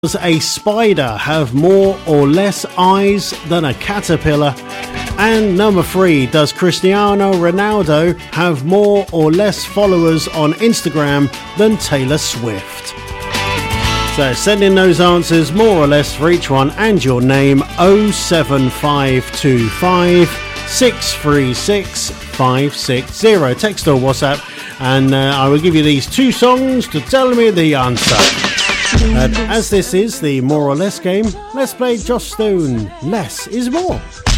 Does a spider have more or less eyes than a caterpillar? And number 3, does Cristiano Ronaldo have more or less followers on Instagram than Taylor Swift? So send in those answers, more or less, for each one, and your name, 07525 636 560. Text or WhatsApp, and I will give you these 2 songs to tell me the answer. As this is the more or less game, let's play Joss Stone. Less is more.